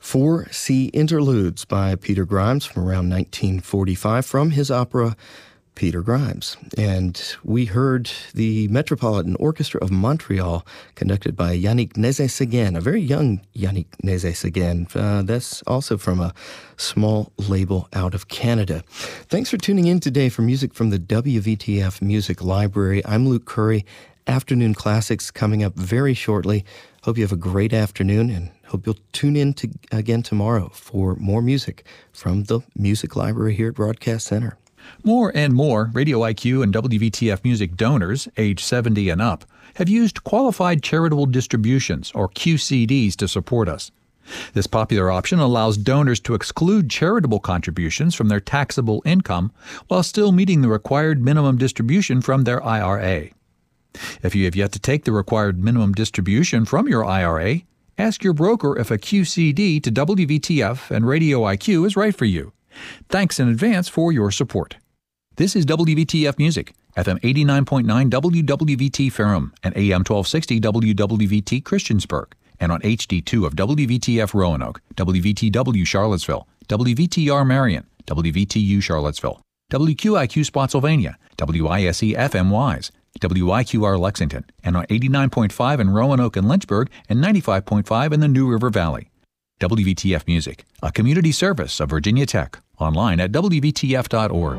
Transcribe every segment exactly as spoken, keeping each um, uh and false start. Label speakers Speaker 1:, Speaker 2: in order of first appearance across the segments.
Speaker 1: Four Sea Interludes by Peter Grimes from around nineteen forty-five from his opera Peter Grimes. And we heard the Metropolitan Orchestra of Montreal conducted by Yannick Nézet-Séguin, a very young Yannick Nézet-Séguin. Uh, that's also from a small label out of Canada. Thanks for tuning in today for music from the W V T F Music Library. I'm Luke Curry. Afternoon Classics coming up very shortly. Hope you have a great afternoon and hope you'll tune in to, again tomorrow for more music from the Music Library here at Broadcast Center.
Speaker 2: More and more Radio I Q and W V T F Music donors, age seventy and up, have used Qualified Charitable Distributions, or Q C Ds, to support us. This popular option allows donors to exclude charitable contributions from their taxable income while still meeting the required minimum distribution from their I R A. If you have yet to take the required minimum distribution from your I R A, ask your broker if a Q C D to W V T F and Radio I Q is right for you. Thanks in advance for your support. This is W V T F Music, F M eighty-nine point nine W W V T Ferrum and A M twelve sixty W W V T Christiansburg, and on H D two of W V T F Roanoke, W V T W Charlottesville, W V T R Marion, W V T U Charlottesville, W Q I Q Spotsylvania, W I S E F M Wise, W I Q R Lexington, and on eighty-nine point five in Roanoke and Lynchburg, and ninety-five point five in the New River Valley. W V T F Music, a community service of Virginia Tech, online at W V T F dot org.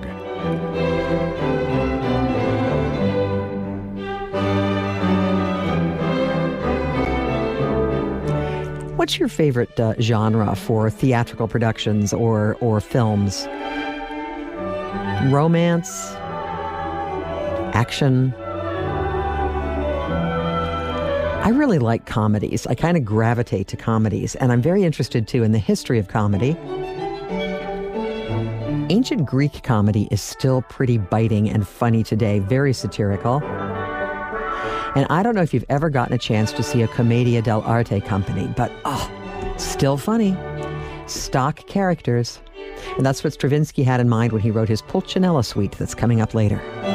Speaker 3: What's your favorite uh, genre for theatrical productions or, or films? Romance? Action? I really like comedies. I kind of gravitate to comedies, and I'm very interested, too, in the history of comedy. Ancient Greek comedy is still pretty biting and funny today, very satirical. And I don't know if you've ever gotten a chance to see a Commedia dell'arte company, but, oh, still funny. Stock characters. And that's what Stravinsky had in mind when he wrote his Pulcinella suite that's coming up later.